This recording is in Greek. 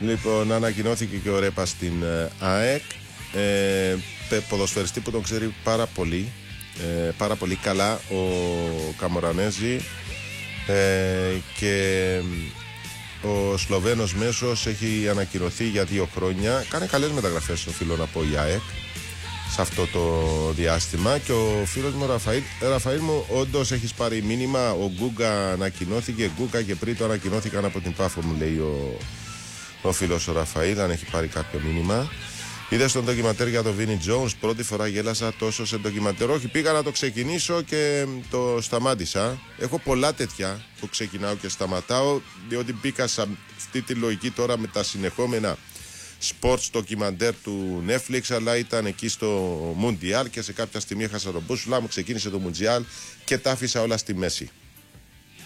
Λοιπόν, ανακοινώθηκε και ο Ρέπα στην ΑΕΚ. Ποδοσφαιριστή που τον ξέρει πάρα πολύ καλά ο Καμορανέζη, και ο Σλοβαίνος μέσος έχει ανακοινωθεί για 2 χρόνια. Κάνε καλές μεταγραφές, οφείλω να πω, η ΑΕΚ σε αυτό το διάστημα. Και ο φίλος μου Ραφαήλ μου, όντως έχεις πάρει μήνυμα. Ο Γκούγκα ανακοινώθηκε. Γκούγκα και Πρίτο ανακοινώθηκαν από την Πάφο, μου λέει ο φίλος ο Ραφαήλ, αν έχει πάρει κάποιο μήνυμα. Είδες τον ντοκιμαντέρ για τον Βίνι Τζόουνς? Πρώτη φορά γέλασα τόσο σε ντοκιμαντέρ. Όχι, πήγα να το ξεκινήσω και το σταμάτησα. Έχω πολλά τέτοια που ξεκινάω και σταματάω, διότι μπήκα σε αυτή τη λογική τώρα με τα συνεχόμενα sports ντοκιμαντέρ του Netflix, αλλά ήταν εκεί στο Mundial και σε κάποια στιγμή έχασα τον μπούσουλα μου, ξεκίνησε το Mundial και τα άφησα όλα στη μέση.